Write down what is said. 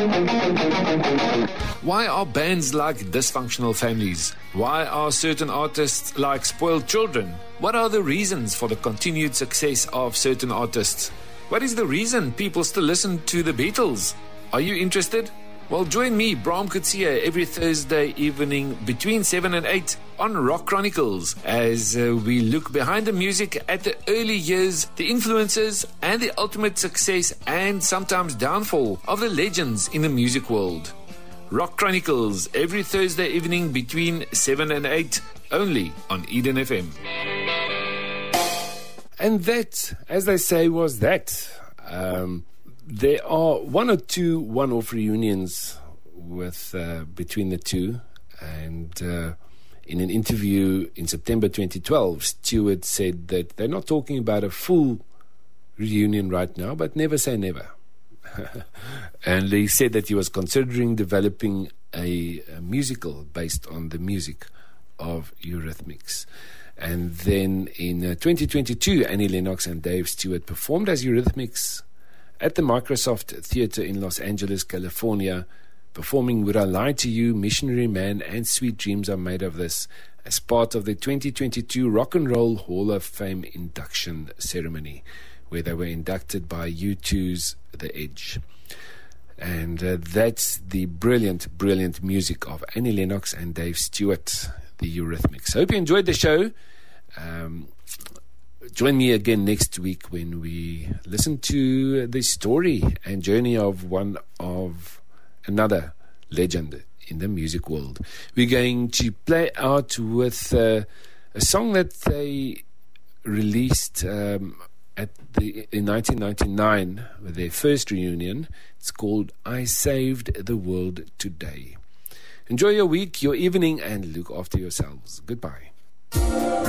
Why are bands like dysfunctional families? Why are certain artists like spoiled children? What are the reasons for the continued success of certain artists? What is the reason people still listen to the Beatles? Are you interested? Well, join me, Bram Kutsia, every Thursday evening between 7 and 8 on Rock Chronicles as we look behind the music at the early years, the influences, and the ultimate success and sometimes downfall of the legends in the music world. Rock Chronicles every Thursday evening between 7 and 8 only on Eden FM. And that, as they say, was that. There are one or two one-off reunions with between the two. And in an interview in September 2012, Stewart said that they're not talking about a full reunion right now, but never say never. And he said that he was considering developing a musical based on the music of Eurythmics. And then in 2022, Annie Lennox and Dave Stewart performed as Eurythmics at the Microsoft Theatre in Los Angeles, California, performing Would I Lie to You, Missionary Man, and Sweet Dreams Are Made of This as part of the 2022 Rock and Roll Hall of Fame induction ceremony, where they were inducted by U2's The Edge. And that's the brilliant, brilliant music of Annie Lennox and Dave Stewart, the Eurythmics. Hope you enjoyed the show. Join me again next week when we listen to the story and journey of another legend in the music world. We're going to play out with a song that they released in 1999 with their first reunion. It's called I Saved the World Today. Enjoy your week, your evening, and look after yourselves. Goodbye.